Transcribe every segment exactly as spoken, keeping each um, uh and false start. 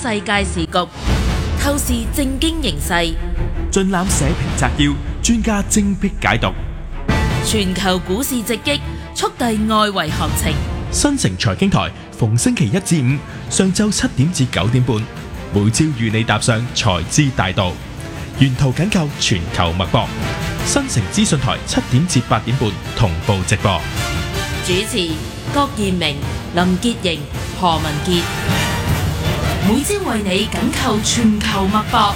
世界時局，透視政經形勢， 盡覽社評摘要，專家精闢解讀。 全球股市直擊，速遞外圍行情。 新城財經台逢星期一至五上晝七點至九點半，每朝與你踏上財資大道，沿途緊扣全球脈搏。新城資訊台七點至八點半同步直播。 主持郭燕明、林潔瑩、何文傑，每朝為你緊扣全球脈搏。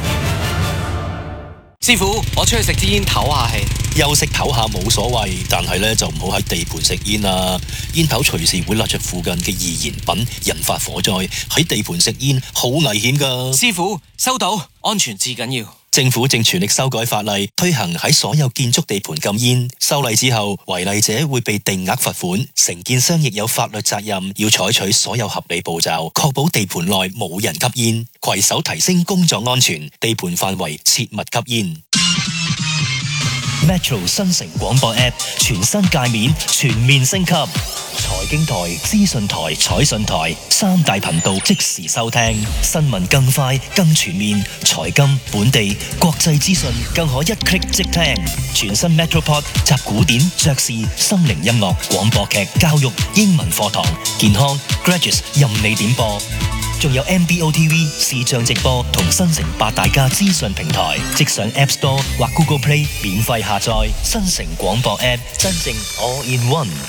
師傅，我出去食支煙唞下氣。休息唞下冇所謂，但係咧就唔好喺地盤食煙啦。煙頭隨時會焫着附近嘅易燃品，引發火災。喺地盤食煙好危險噶。 師傅，收到，安全至緊要。 政府正全力修改法例，推行喺所有建築地盤禁煙。修例之後，違例者會被定額罰款，承建商亦有法律責任，要採取所有合理步驟，確保地盤內冇人吸煙，攜手提升工作安全，地盤範圍切勿吸煙。Metro 新城廣播 App 全新界面全面升級，財經台、資訊台、彩訊台三大頻道即時收聽，新聞更快更全面，財金、本地、國際資訊更可一 click 即聽。全新 Metropod 集古典、爵士、心靈音樂、廣播劇、教育、英文課堂、健康、Graduates 任你點播。仲有 M B O T V 視像直播同新城八大家資訊平台，即上 App Store 或 Google Play 免費下載新城廣播 App， 真正 All in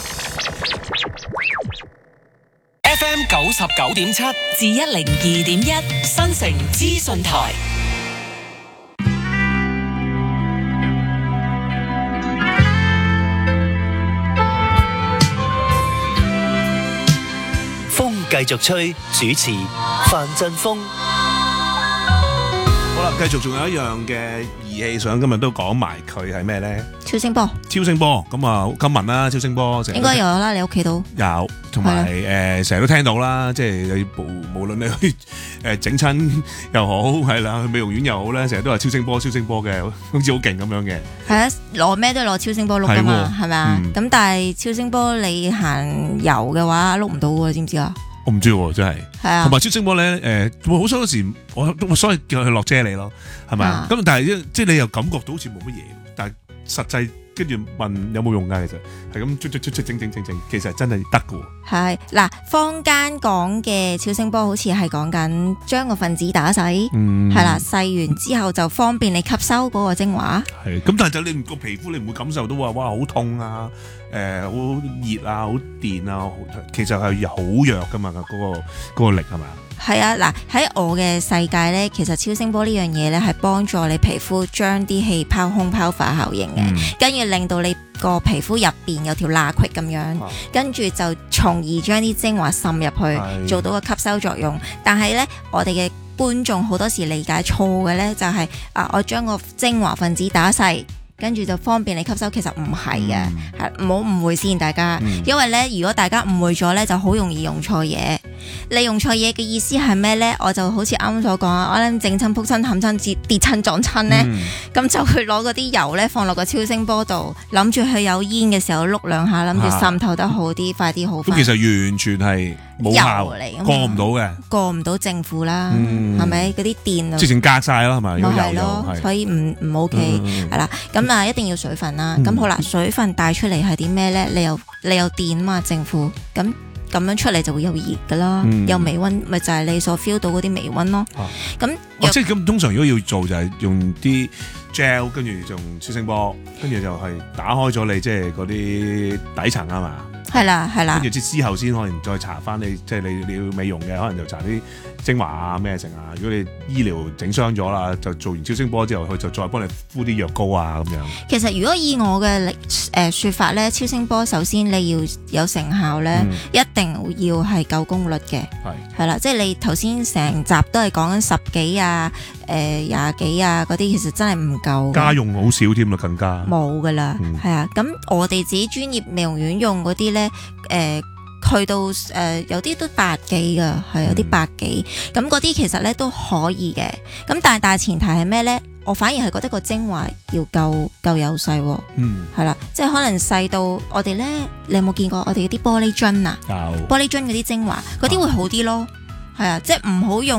One。F M 九十九點七至一零二點一，新城資訊台。 繼續吹，主持范振鋒。 好啦，繼續仲有一樣嘅儀器想今日都講埋佢係咩咧？ 超聲波， 超聲波咁啊，金文啦，超聲波應該有啦，你屋企都有，同埋誒成日都聽到啦，即係你無無論你去誒整親又好，係啦，去美容院又好咧，成日都話超聲波、超聲波嘅，好似好勁咁樣嘅。係啊，攞咩都攞超聲波碌噶嘛，係咪啊？咁但係超聲波你行油嘅話碌唔到喎，知唔知啊？ 我唔知喎，真係。係啊，同埋超聲波咧，誒，好多時我我所以叫佢落啫喱咯，係咪啊？咁但係即係你又感覺到好似冇乜嘢，但係實際跟住問有冇用㗎？其實係咁捽捽捽捽整整整整，其實真係得㗎喎。 係嗱，坊間講嘅超聲波好似係講緊將個分子打細，係啦，細完之後就方便你吸收嗰個精華。係， 咁但係就你個皮膚你唔會感受到話哇好痛啊！誒好熱啊，好電啊，其實係好弱噶嘛，嗰、嗰個嗰個力係咪？ 係啊，嗱喺我嘅世界咧，其實超聲波呢樣嘢咧係幫助你皮膚將啲氣泡空泡化效應嘅，跟住、嗯、令到你個皮膚入邊有條罅隙咁樣，跟住、啊、就從而將啲精華滲入去，是做到個吸收作用。但係咧，我哋嘅觀眾好多時理解錯嘅咧，就係、是、啊，我將個精華分子打細。跟住就方便你吸收，其實唔係嘅，係唔好誤會先，大家。嗯、因為咧，如果大家誤會咗咧，就好容易用錯嘢。你用錯嘢嘅意思係咩咧？我就好似啱啱所講啊，我諗整親、撲親、冚親、跌跌親、撞親咧，咁、嗯、就去攞嗰啲油咧放落個超聲波度，諗住佢有煙嘅時候碌兩下，諗住滲透得好啲、啊、快啲好快。咁其實完全係冇效嚟，過唔到嘅，過唔到政府啦，係咪嗰啲電啊？ 直情隔曬啦，係咪？ 係咯，所以唔唔 OK 係啦。咁啊，一定要水分啦。咁、嗯、好啦，水分帶出嚟係啲咩咧？你有你有電啊嘛，政府咁。咁樣出嚟就會有熱噶啦，嗯、有微溫，咪就係你所 feel 到嗰啲微溫咯。咁、啊哦、 即係咁，通常如果要做就係用啲 gel，跟住用超聲波，跟住就係打開咗你即係嗰啲底層啊嘛。 係啦，係啦。 跟住之後先可能再搽翻你，即係你你要美容嘅，可能就搽啲精華啊咩成啊。如果你醫療整傷咗啦，就做完超聲波之後，佢就再幫你敷啲藥膏啊咁樣。 其實如果以我嘅誒説法咧，超聲波首先你要有成效咧，嗯、一定要係夠功率嘅。係係啦，即係你頭先成集都係講緊十幾啊、誒廿幾啊嗰啲，其實真係唔夠。 家用好少添啦，更加冇噶啦。係啊、嗯，咁我哋自己專業美容院用嗰啲咧。誒、呃，去到誒、呃，有啲都百幾噶，係有啲百幾，咁嗰啲其實咧都可以嘅，咁但係大前提係咩咧？我反而係覺得個精華要夠夠有細，嗯，係啦，即係可能細到我哋咧，你有冇見過我哋啲玻璃樽啊？有玻璃樽嗰啲精華，嗰啲會好啲咯，係啊，即係唔好用。